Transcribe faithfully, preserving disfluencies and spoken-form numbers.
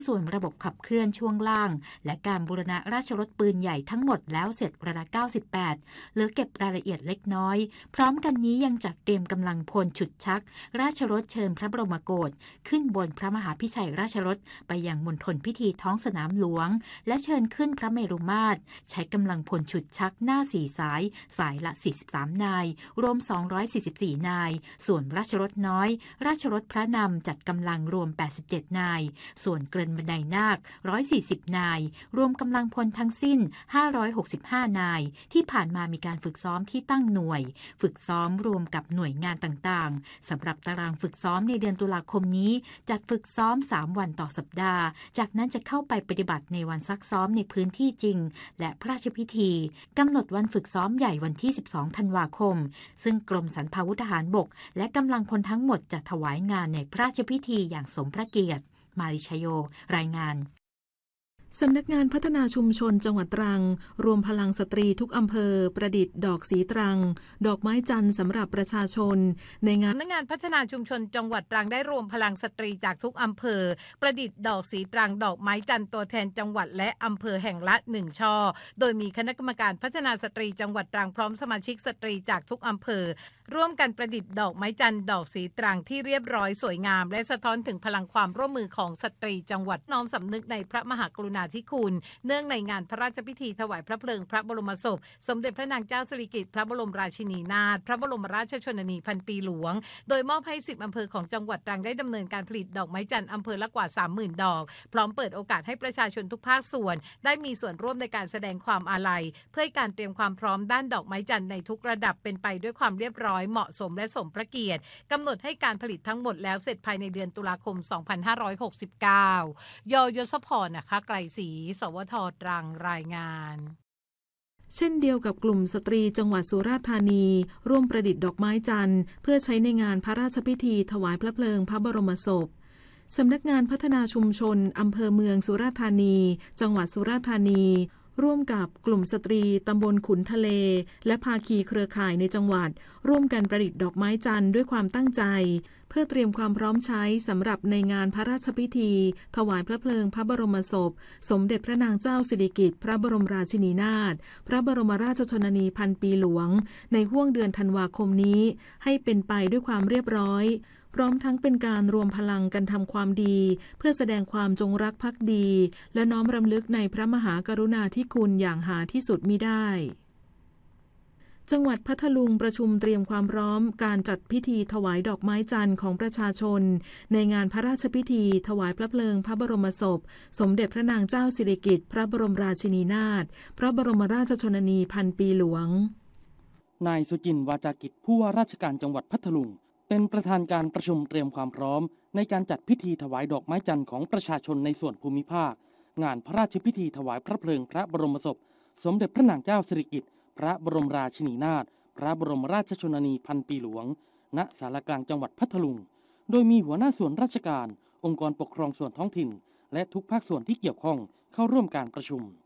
ส่วนระบบขับเคลื่อนช่วงล่างและการบูรณะราชรถปืนใหญ่ทั้งหมดแล้วเสร็จระดับเก้าสิบแปดเหลือเก็บรายละเอียดเล็กน้อยพร้อมกันนี้ยังจัดเตรียมกำลังพลฉุดชักราชรถเชิญพระบรมโกศขึ้นบนพระมหาพิชัยราชรถไปยังมณฑลพิธีท้องสนามหลวงและเชิญขึ้นพระเมรุมาตรใช้กำลังพลฉุดชักหน้าสี่สายสายละสี่สิบสามนายรวมสองร้อยสี่สิบสี่นายส่วนราชรถน้อยราชรถพระนำจัดกำลังรวมแปดสิบเจ็ดนายส่วนเกรินบันไดนาคหนึ่งร้อยสี่สิบนายรวมกำลังพลทั้งสิ้นห้าร้อยหกสิบห้านายที่ผ่านมามีการฝึกซ้อมที่ตั้งหน่วยฝึกซ้อมรวมกับหน่วยงานต่างๆสำหรับตารางฝึกซ้อมในเดือนตุลาคมนี้จัดฝึกซ้อมสามวันต่อสัปดาห์จากนั้นจะเข้าไปปฏิบัติในวันซักซ้อมในพื้นที่จริงและพระราชพิธีกำหนดวันฝึกซ้อมใหญ่วันที่สิบสองธันวาคมซึ่งกรมสรรพาวุธทหารบกและกำลังพลทั้งหมดจะถวายงานในพระราชพิธีอย่างสมพระเกียรติมาริชโยรายงานสำนักงานพัฒนาชุมชนจังหวัดตรังรวมพลังสตรีทุกอำเภอประดิษฐ์ดอกสีตรังดอกไม้จันทร์สำหรับประชาชนในงานสำนักงานพัฒนาชุมชนจังหวัดตรังได้รวมพลังสตรีจากทุกอำเภอประดิษฐ์ดอกสีตรังดอกไม้จันทร์ตัวแทนจังหวัดและอำเภอแห่งละหนึ่งช่อโดยมีคณะกรรมการพัฒนาสตรีจังหวัดตรังพร้อมสมาชิกสตรีจากทุกอำเภอร่วมกันประดิษฐ์ดอกไม้จันทร์ดอกสีตรังที่เรียบร้อยสวยงามและสะท้อนถึงพลังความร่วมมือของสตรีจังหวัดน้อมสำนึกในพระมหากรุณาธิคุณเนื่องในงานพระราชพิธีถวายพระเพลิงพระบรมศพสมเด็จพระนางเจ้าสิริกิติ์พระบรมราชินีนาถพระบรมราชชนนีพันปีหลวงโดยมอบให้สิบอำเภอของจังหวัดตรังได้ดำเนินการผลิตดอกไม้จันทร์อำเภอละกว่า สามหมื่น ดอกพร้อมเปิดโอกาสให้ประชาชนทุกภาคส่วนได้มีส่วนร่วมในการแสดงความอาลัยเพื่อการเตรียมความพร้อมด้านดอกไม้จันทร์ในทุกระดับเป็นไปด้วยความเรียบร้อยเหมาะสมและสมพระเกียรติกำหนดให้การผลิตทั้งหมดแล้วเสร็จภายในเดือนตุลาคมสองพันห้าร้อยหกสิบเก้ายยศพรนะคะไกรศรีสวทตรังรายงานเช่นเดียวกับกลุ่มสตรีจังหวัดสุราษฎร์ธานีร่วมประดิษฐ์ดอกไม้จันทร์เพื่อใช้ในงานพระราชพิธีถวายพระเพลิงพระบรมศพสำนักงานพัฒนาชุมชนอำเภอเมืองสุราษฎร์ธานีจังหวัดสุราษฎร์ธานีร่วมกับกลุ่มสตรีตำบลขุนทะเลและภาคีเครือข่ายในจังหวัดร่วมกันประดิษฐ์ดอกไม้จันทร์ด้วยความตั้งใจเพื่อเตรียมความพร้อมใช้สำหรับในงานพระราชพิธีถวายพระเพลิงพระบรมศพสมเด็จพระนางเจ้าสิริกิติ์พระบรมราชินีนาถพระบรมราชชนนีพันปีหลวงในห้วงเดือนธันวาคมนี้ให้เป็นไปด้วยความเรียบร้อยพร้อมทั้งเป็นการรวมพลังกันทำความดีเพื่อแสดงความจงรักภักดีและน้อมรำลึกในพระมหากรุณาธิคุณอย่างหาที่สุดมิได้จังหวัดพัทลุงประชุมเตรียมความพร้อมการจัดพิธีถวายดอกไม้จันทร์ของประชาชนในงานพระราชพิธีถวายพระเพลิงพระบรมศพสมเด็จพระนางเจ้าสิริกิติ์พระบรมราชินีนาถพระบรมราชชนนีพันปีหลวงนายสุจินต์วาจากิจผู้ว่าราชการจังหวัดพัทลุงเป็นประธานการประชุมเตรียมความพร้อมในการจัดพิธีถวายดอกไม้จันทร์ของประชาชนในส่วนภูมิภาคงานพระราชพิธีถวายพระเพลิงพระบรมศพสมเด็จพระนางเจ้าสิริกิติ์พระบรมราชินีนาถพระบรมราชชนนีพันปีหลวงณศาลากลางจังหวัดพัทลุงโดยมีหัวหน้าส่วนราชการองค์กรปกครองส่วนท้องถิ่นและทุกภาคส่วนที่เกี่ยวข้องเข้าร่วมการประชุม